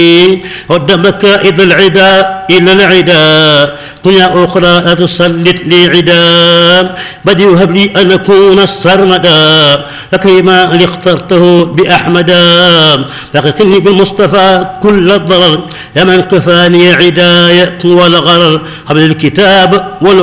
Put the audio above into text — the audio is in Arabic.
ود مكائد العدا إلى العدا دنيا أخرى أتسلط لي عدا بدي يهب لي أن أكون السرمدا لكيما اخترته بأحمدا لقتني بالمصطفى كل الضرر يا من كفاني عداية والغرر قبل الكتاب